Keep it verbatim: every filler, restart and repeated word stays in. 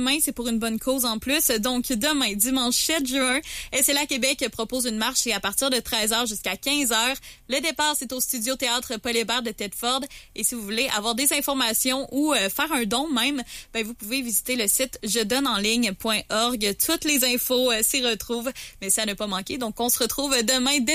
demain, c'est pour une bonne cause en plus. Donc, demain, dimanche sept juin, S L A Québec propose une marche et à partir de treize heures jusqu'à quinze heures. Le départ, c'est au studio théâtre Paul Hébert de Thetford. Et si vous voulez avoir des informations ou euh, faire un don même, ben, vous pouvez visiter le site je donne en ligne point org. Toutes les infos euh, s'y retrouvent, mais ça ne pas manquer. Donc, on se retrouve demain dès